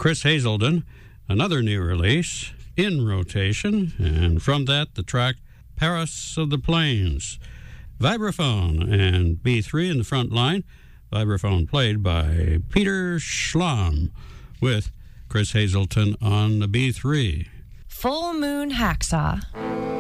Chris Hazelden, another new release, In Rotation, and from that, the track Paris of the Plains. Vibraphone and B3 in the front line. Vibraphone played by Peter Schlamm with Chris Hazelden on the B3. Full Moon Hacksaw.